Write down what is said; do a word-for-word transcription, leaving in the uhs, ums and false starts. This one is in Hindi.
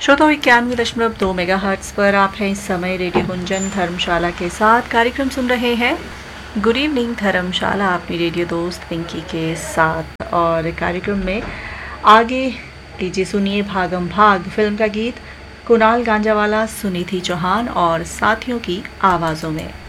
श्रोताओं इक्यानवे दशमलव दो मेगा हर्ट्स पर आप हैं इस समय रेडियो गुंजन धर्मशाला के साथ कार्यक्रम सुन रहे हैं। गुड इवनिंग धर्मशाला, अपनी रेडियो दोस्त पिंकी के साथ। और कार्यक्रम में आगे लीजिए सुनिए भागम भाग फिल्म का गीत कुणाल गांजावाला, सुनीति चौहान और साथियों की आवाज़ों में।